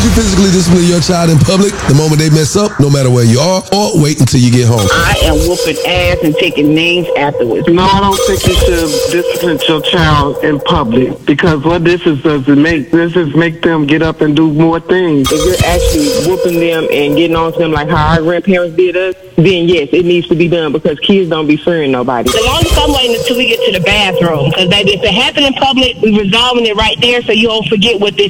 Would you physically discipline your child in public the moment they mess up, no matter where you are, or wait until you get home? I am whooping ass and taking names afterwards. No, I don't think you should discipline your child in public, because what this is make them get up and do more things. If you're actually whooping them and getting on to them like how our grandparents did us, then yes, it needs to be done, because kids don't be fearing nobody. The longest I'm waiting until we get to the bathroom, because baby, if it happens in public, we're resolving it right there, so you don't forget what this